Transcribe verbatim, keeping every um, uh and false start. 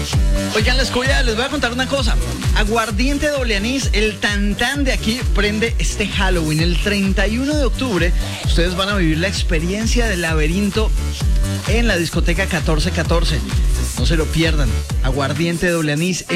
Oigan, les voy, a, les voy a contar una cosa. Aguardiente doble anís, el tantán de aquí prende este Halloween. El treinta y uno de octubre, ustedes van a vivir la experiencia del laberinto en la discoteca catorce catorce. No se lo pierdan. Aguardiente doble anís.